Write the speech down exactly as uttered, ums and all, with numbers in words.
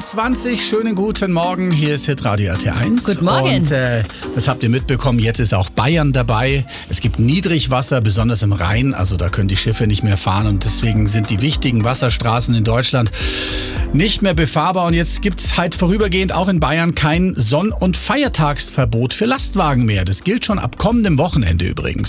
zwanzig, schönen guten Morgen, hier ist Hitradio R T eins. Guten Morgen. Und äh, das habt ihr mitbekommen, jetzt ist auch Bayern dabei. Es gibt Niedrigwasser, besonders im Rhein, also da können die Schiffe nicht mehr fahren und deswegen sind die wichtigen Wasserstraßen in Deutschland nicht mehr befahrbar. Und jetzt gibt es halt vorübergehend auch in Bayern kein Sonn- und Feiertagsverbot für Lastwagen mehr. Das gilt schon ab kommendem Wochenende übrigens.